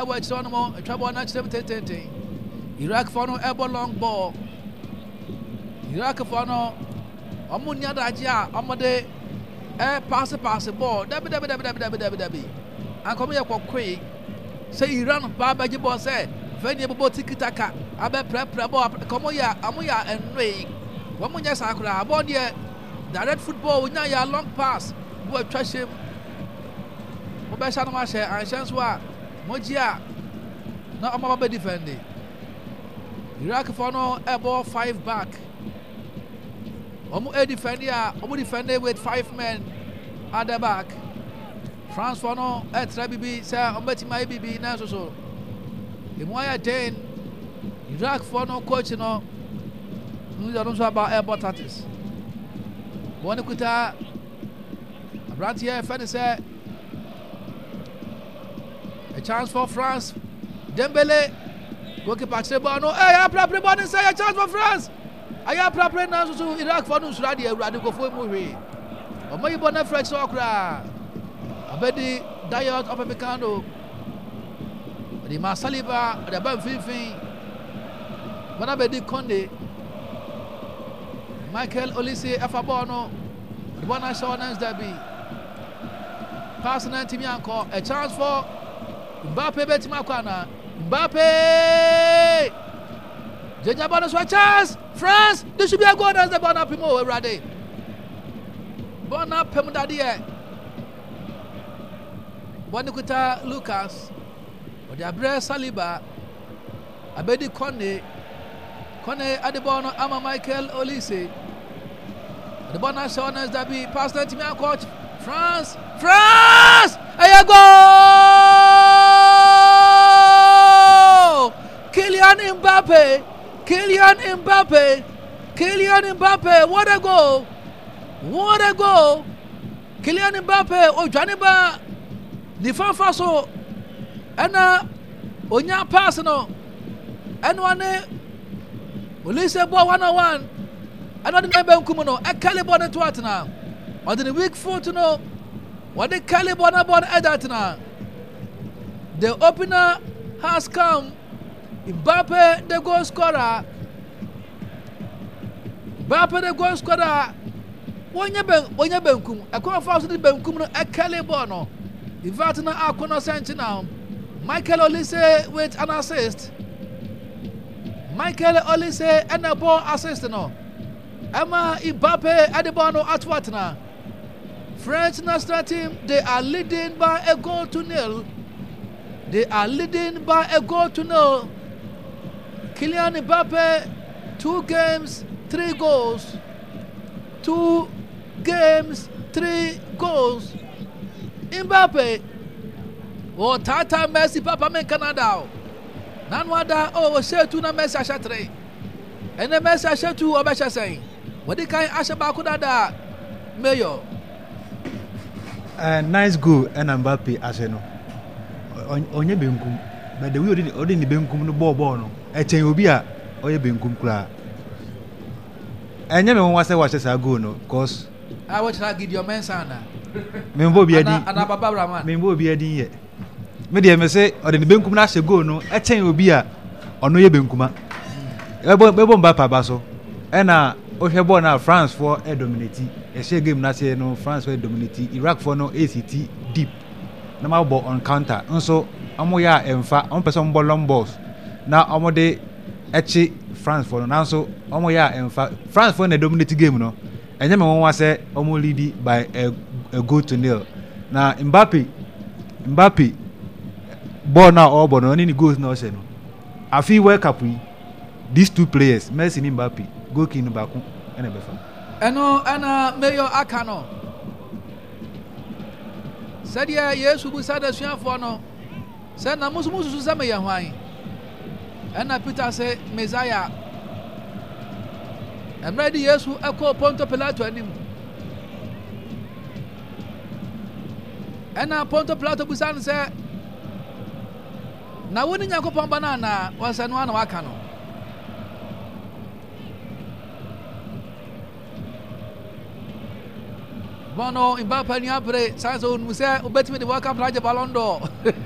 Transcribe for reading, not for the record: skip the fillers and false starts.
ɛwɔ akyire hɔ nom atwa bɔɔl no akyerɛ mu tententen. Iraqfoɔ no ɛbɔ long ball. Iraqfoɔ no ɔmo nya adagye a ɔmo de pass ball dabi ankɔmo yɛ kɔkɔe sɛ Iran ba bɛgye bɔɔl sɛ fɛn yɛ bɔbɔ tiki-taka abɛprɛprɛ bɔɔl kɔmo yɛ ɛnnoe wɔmo nyɛ saa koraa bɔɔl deɛ direct football wonya yɛ long pass bo atwa hyɛm mobɛhyɛ no mahyɛ anhyɛ nso a mogye a na ɔmo ba bɛdefende. Iraqfoɔ no ɛbɔ 5 back. Omo defend with 5 men at the back. France for no extra bibi say obetima bibi na so. Imoya den Iraq for no coach no. We don't know about airport tactics. One kuta Abranti here fed say a chance for France. Dembele goalkeeper Chebo no I play ball and say a chance for France. I am preparing now to Iraq for news radio go for movie. O my bona fresh okra. Abedi Diot of Pecano. The Masaliba, the Ban Filfin. Wanabedi Conde. Michael Olise Afabono. The one I saw next derby. Pass 90 Mianco. A chance for Mbappe Betimakwana. Mbappe! Jenjabana so a chance! France! This should be a goal as the Bona Pimo already. Bona Pemudadie. Bonakuta Lucas. Or the Abre Saliba. Abedi Kone. Kone Adebono Ama Michael Olise. The Bona Shawnas Dabi. Pass 90 minute coach. France! France! A goal! Kylian Mbappe! Kylian Mbappe, what a goal! What a goal! Kylian Mbappe, oh Janiba, the fanfaso, and Onya pass no, and one Olise ball 101, another member Kumuno, a Calibon to Atana, or the weak foot no, what the Calibon about Edatana. The opener has come. Mbappe the goal scorer. Mbappe the goal scorer. Wonya benkum. Akwa fast the benkum no akale ball no. Invite na akono sent now. Michael Olise with an assist. Michael Olise and a ball assist no. Emma Mbappe at the ball no at what now. French national team, they are leading by a goal to nil. Kylian Mbappe, 2 games, 3 goals. 2 games, 3 goals. Mbappe, oh Tata Messi, Papa men Canada. Nanwada, oh Shetu na Messi Asha3. And the Messi Asha2 Obasha saying, what the kind Asha Bakudada, Mayor. Nice goal, and Mbappe Aseno. Onye benkum, but the way odini benkum no ball no. Echen obi a oye benkum kra. Enye me won wase wase sa goal no cause I watch na Gideon Mensana. Me mbo bi adin. Ana Baba Rahman. Me mbo bi adin ye. Me de me say odini benkum na hye goal no echen obi a ono ye benkuma. Bebo mba pa ba so. E na ohwe ball na France for e dominate. E share game na say no France for dominate. Iraq for no ACT deep. Na ma ball on counter. Nso amo ya emfa, on person ball long balls. Na omo de echi France for now so omo ya emfa France for na dominate game no enye me won wa say omo lead by a goal to nil. Na Mbappe ball now all ball no any goals no say no afi World Cup we these 2 players Messi and Mbappe go kin back ena be fam ana Mayor Akano said ya Yesu bu sada suafo no say na musu say me ya hwan. And Peter say Messiah. I'm ready, yes, who echo Ponto Pilato and him. And now Ponto Pilato Busan say, now winning Yakopon banana was an one wakano. Bono in Bapa Niapre, Sanso Musa, who bet me the World Cup like the Ballon d'Or.